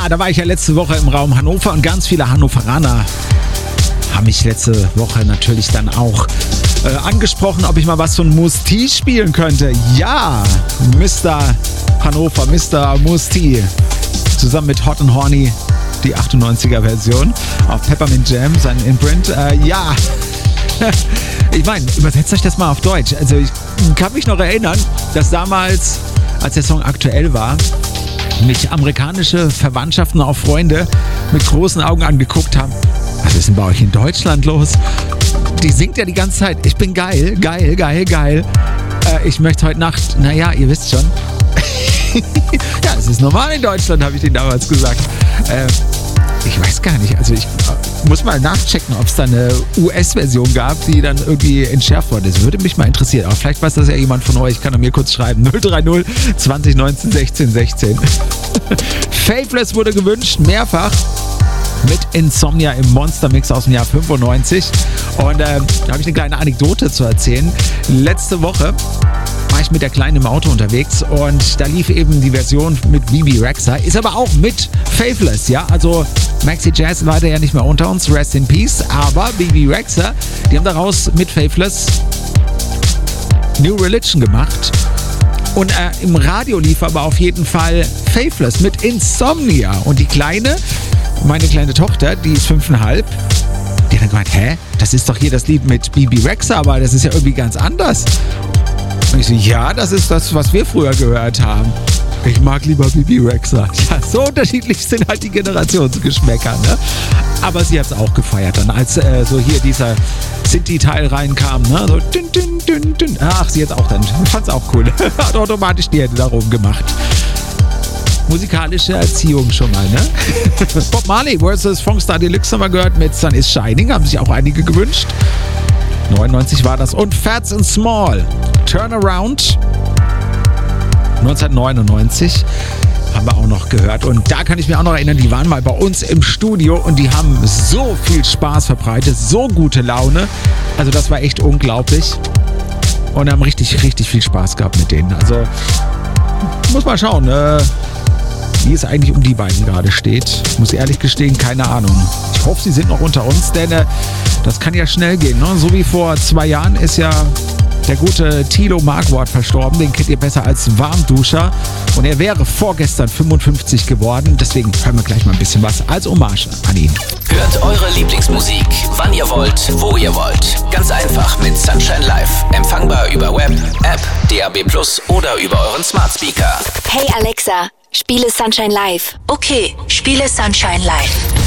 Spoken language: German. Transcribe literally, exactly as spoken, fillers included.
Da war ich ja letzte Woche im Raum Hannover und ganz viele Hannoveraner haben mich letzte Woche natürlich dann auch äh, angesprochen, ob ich mal was von Musti spielen könnte. Ja, Mister Hannover, Mister Musti, zusammen mit Hot and Horny, die achtundneunziger Version auf Peppermint Jam, sein Imprint. Äh, ja, ich meine, übersetzt euch das mal auf Deutsch. Also ich kann mich noch erinnern, dass damals, als der Song aktuell war, mich amerikanische Verwandtschaften, auch Freunde, mit großen Augen angeguckt haben. Was ist denn bei euch in Deutschland los? Die singt ja die ganze Zeit. Ich bin geil, geil, geil, geil. Äh, ich möchte heute Nacht, naja, ihr wisst schon. Ja, es ist normal in Deutschland, habe ich denen damals gesagt. Äh, ich weiß gar nicht, also ich äh, muss mal nachchecken, ob es da eine U S-Version gab, die dann irgendwie entschärft worden ist. Würde mich mal interessieren, aber vielleicht weiß das ja jemand von euch, kann er mir kurz schreiben. null drei null zwanzig neunzehn sechzehn sechzehn. Faithless wurde gewünscht, mehrfach. Mit Insomnia im Monster-Mix aus dem Jahr fünfundneunzig. Und äh, da habe ich eine kleine Anekdote zu erzählen. Letzte Woche war ich mit der Kleinen im Auto unterwegs und da lief eben die Version mit Bebe Rexha, ist aber auch mit Faithless, ja, also Maxi Jazz leider ja nicht mehr unter uns, rest in peace, aber Bebe Rexha, die haben daraus mit Faithless New Religion gemacht. Und äh, im Radio lief aber auf jeden Fall Faithless mit Insomnia. Und die Kleine, meine kleine Tochter, die ist fünfeinhalb, die hat dann gemeint, hä, das ist doch hier das Lied mit Bebe Rexha, aber das ist ja irgendwie ganz anders. Und ich so, ja, das ist das, was wir früher gehört haben. Ich mag lieber Bebe Rexha. Ja, so unterschiedlich sind halt die Generationsgeschmäcker, ne? Aber sie hat es auch gefeiert dann, als äh, so hier dieser Sinti-Teil reinkam, ne? So dün, dün, dün, dün. Ach, sie hat auch dann, fand's auch cool. Hat automatisch die Hände da oben gemacht. Musikalische Erziehung schon mal, ne? Bob Marley versus Funkstar Deluxe haben wir gehört mit Sun is Shining, haben sich auch einige gewünscht. neunundneunzig war das. Und Fats and Small, Turnaround, neunzehnhundertneunundneunzig haben wir auch noch gehört. Und da kann ich mich auch noch erinnern, die waren mal bei uns im Studio und die haben so viel Spaß verbreitet, so gute Laune. Also das war echt unglaublich. Und haben richtig, richtig viel Spaß gehabt mit denen. Also muss mal schauen, äh, wie es eigentlich um die beiden gerade steht. Muss ehrlich gestehen, keine Ahnung. Ich hoffe, sie sind noch unter uns, denn äh, das kann ja schnell gehen. Ne? So wie vor zwei Jahren ist ja der gute Thilo Marquardt verstorben. Den kennt ihr besser als Warmduscher. Und er wäre vorgestern fünfundfünfzig geworden. Deswegen hören wir gleich mal ein bisschen was als Hommage an ihn. Hört eure Lieblingsmusik, wann ihr wollt, wo ihr wollt. Ganz einfach mit Sunshine Live. Empfangbar über Web, App, D A B plus oder über euren Smart Speaker. Hey Alexa, spiele Sunshine Live. Okay, spiele Sunshine Live.